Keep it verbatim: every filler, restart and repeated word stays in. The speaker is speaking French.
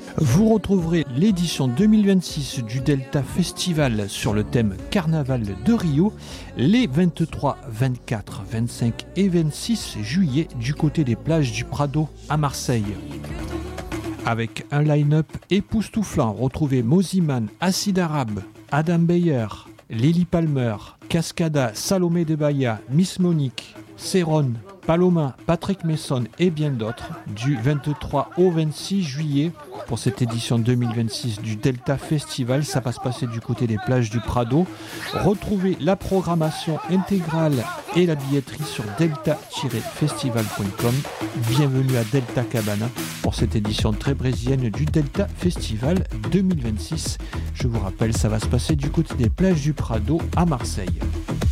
Vous retrouverez l'édition deux mille vingt-six du Delta Festival sur le thème Carnaval de Rio les vingt-trois, vingt-quatre, vingt-cinq et vingt-six juillet du côté des plages du Prado à Marseille. Avec un line-up époustouflant, retrouvez Moziman, Acid Arabe, Adam Beyer, Lily Palmer, Cascada, Salomé de Bahia, Miss Monique, Céron, Paloma, Patrick Messon et bien d'autres du vingt-trois au vingt-six juillet pour cette édition deux mille vingt-six du Delta Festival. Ça va se passer du côté des plages du Prado. Retrouvez la programmation intégrale et la billetterie sur delta tiret festival point com. Bienvenue à Delta Cabana pour cette édition très brésilienne du Delta Festival deux mille vingt-six. Je vous rappelle, ça va se passer du côté des plages du Prado à Marseille.